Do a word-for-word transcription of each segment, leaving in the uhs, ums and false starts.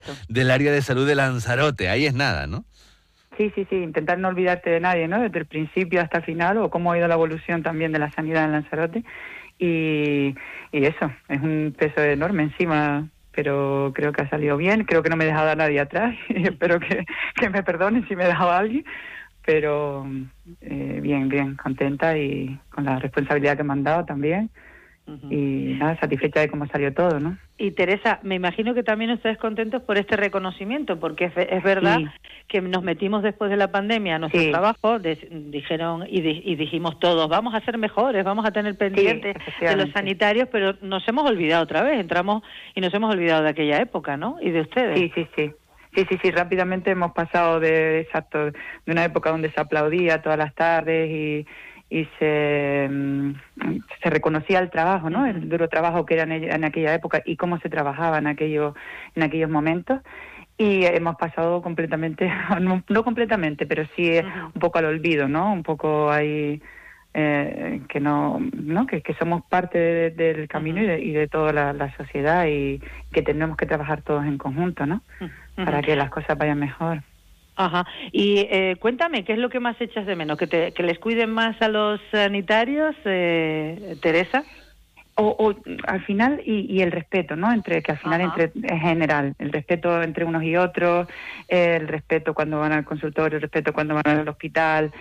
del área de salud de Lanzarote. Ahí es nada, ¿no? Sí, sí, sí, intentar no olvidarte de nadie, ¿no? Desde el principio hasta el final, o cómo ha ido la evolución también de la sanidad en Lanzarote. Y, y eso, es un peso enorme encima, pero creo que ha salido bien, creo que no me he dejado a nadie atrás, y espero que, que me perdonen si me he dejado a alguien, pero eh, bien, bien, contenta y con la responsabilidad que me han dado también. Uh-huh. Y nada, satisfecha de cómo salió todo, ¿no? Y Teresa, me imagino que también ustedes contentos por este reconocimiento, porque es, es verdad sí. que nos metimos después de la pandemia a nuestro sí. trabajo, de, dijeron y, di, y dijimos todos, vamos a ser mejores, vamos a tener pendientes sí, de los sanitarios, pero nos hemos olvidado otra vez, entramos y nos hemos olvidado de aquella época, ¿no? Y de ustedes. Sí, sí, sí. Sí, sí, sí, rápidamente hemos pasado de, exacto, de una época donde se aplaudía todas las tardes y... y se, se reconocía el trabajo, ¿no? El duro trabajo que era en, en aquella época y cómo se trabajaba en aquellos, en aquellos momentos. Y hemos pasado completamente, no, no completamente, pero sí uh-huh. un poco al olvido, ¿no? Un poco ahí eh, que no, ¿no? Que, que somos parte de, del camino uh-huh. y, de, y de toda la, la sociedad y que tenemos que trabajar todos en conjunto, ¿no? Uh-huh. Para que las cosas vayan mejor. Ajá. Y eh, cuéntame, ¿qué es lo que más echas de menos? ¿Que, te, que les cuiden más a los sanitarios, eh, Teresa? O, o al final, y, y el respeto, ¿no? Entre que al final, Ajá. entre en general, el respeto entre unos y otros, el respeto cuando van al consultorio, el respeto cuando van al hospital,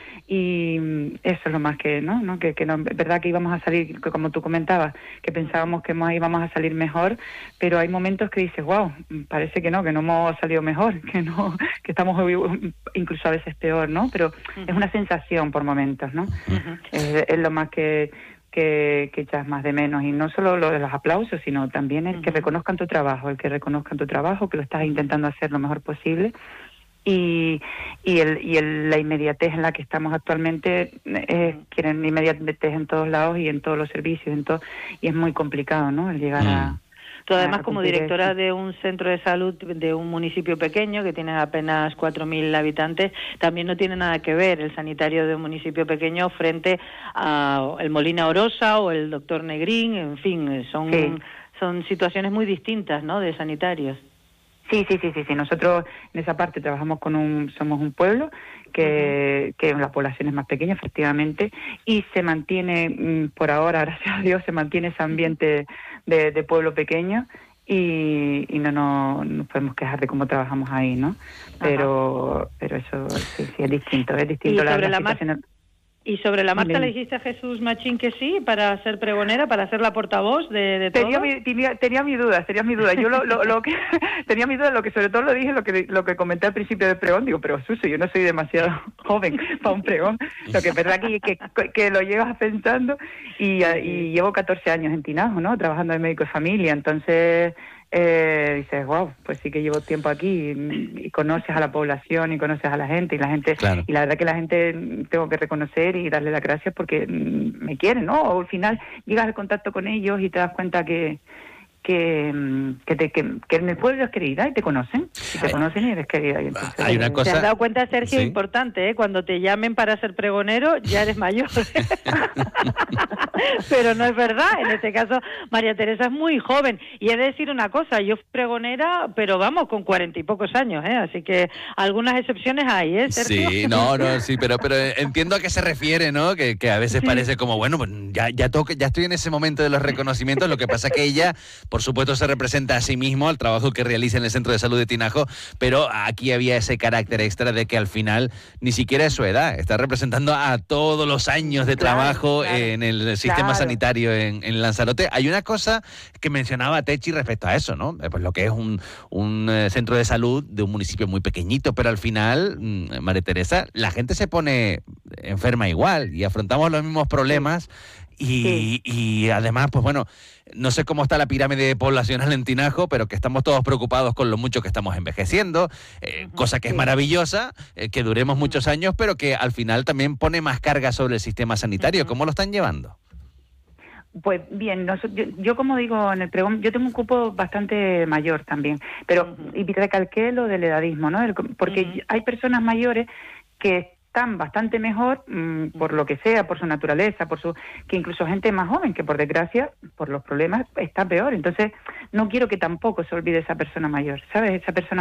y eso es lo más que, ¿no? ¿no? Que, que no, es verdad que íbamos a salir, como tú comentabas, que pensábamos que íbamos a salir mejor, pero hay momentos que dices, wow, parece que no, que no hemos salido mejor, que no, que estamos incluso a veces peor, ¿no? Pero uh-huh. es una sensación por momentos, ¿no? Uh-huh. Es, es lo más que... Que, que echas más de menos, y no solo lo de los aplausos, sino también el uh-huh. que reconozcan tu trabajo, el que reconozcan tu trabajo, que lo estás intentando hacer lo mejor posible, y y el y el, la inmediatez en la que estamos actualmente, eh, uh-huh. quieren inmediatez en todos lados y en todos los servicios, en todo, y es muy complicado, ¿no? El llegar uh-huh. a... Tú además como directora de un centro de salud de un municipio pequeño que tiene apenas cuatro mil habitantes, también no tiene nada que ver el sanitario de un municipio pequeño frente a el Molina Orosa o el doctor Negrín, en fin, son sí. son situaciones muy distintas, ¿no?, de sanitarios. Sí, sí, sí, sí, sí. Nosotros en esa parte trabajamos con un, somos un pueblo que, uh-huh. que la población es más pequeña, efectivamente, y se mantiene, por ahora, gracias a Dios, se mantiene ese ambiente de, de pueblo pequeño y, y no, no nos podemos quejar de cómo trabajamos ahí, ¿no? Pero, uh-huh. pero eso sí, sí, es distinto, es distinto. ¿Y la, sobre la la situación... ¿Y sobre la Marta le dijiste a Jesús Machín que sí, para ser pregonera, para ser la portavoz de, de todo? Tenía mi, tenía, tenía mi duda, tenía mi duda. Yo lo, lo, lo que tenía mi duda, lo que sobre todo lo dije, lo que lo que comenté al principio del pregón, digo, pero Suso, yo no soy demasiado joven para un pregón. Lo que es verdad que, que, que lo llevas pensando y, y llevo catorce años en Tinajo, ¿no? Trabajando de médico de familia, entonces... Eh, dices, wow, pues sí que llevo tiempo aquí y, y conoces a la población y conoces a la gente y la gente claro. y la verdad que la gente tengo que reconocer y darle las gracias porque me quieren, ¿no? O al final llegas al contacto con ellos y te das cuenta que que que, te, que, que en el pueblo es querida y te conocen y te Ay, conocen y eres querida y entonces, hay una cosa... te has dado cuenta, Sergio, ¿sí? Importante, ¿eh? Cuando te llamen para ser pregonero ya eres mayor. Pero no es verdad, en este caso María Teresa es muy joven y he de decir una cosa, yo fui pregonera pero vamos con cuarenta y pocos años, ¿eh? Así que algunas excepciones hay, ¿eh, Sergio? Sí, no, no, sí, pero pero entiendo a qué se refiere, ¿no? Que, que a veces sí. parece como, bueno, pues ya ya, toque, ya estoy en ese momento de los reconocimientos, lo que pasa es que ella, por supuesto, se representa a sí mismo, al trabajo que realiza en el Centro de Salud de Tinajo, pero aquí había ese carácter extra de que al final ni siquiera es su edad, está representando a todos los años de claro, trabajo claro, en el sistema claro. sanitario en, en Lanzarote. Hay una cosa que mencionaba Techi respecto a eso, ¿no? Pues lo que es un, un eh, centro de salud de un municipio muy pequeñito, pero al final, mmm, María Teresa, la gente se pone enferma igual y afrontamos los mismos problemas. Y, sí. y además, pues bueno, no sé cómo está la pirámide poblacional en Tinajo, pero que estamos todos preocupados con lo mucho que estamos envejeciendo, eh, uh-huh. cosa que sí. es maravillosa, eh, que duremos uh-huh. muchos años, pero que al final también pone más carga sobre el sistema sanitario. Uh-huh. ¿Cómo lo están llevando? Pues bien, no, yo, yo como digo en el pregón, yo tengo un cupo bastante mayor también, pero uh-huh. y recalqué lo del edadismo, ¿no? El, porque uh-huh. hay personas mayores que están bastante mejor, mmm, por lo que sea, por su naturaleza, por su que incluso gente más joven, que por desgracia, por los problemas, está peor. Entonces, no quiero que tampoco se olvide esa persona mayor, ¿sabes? Esa persona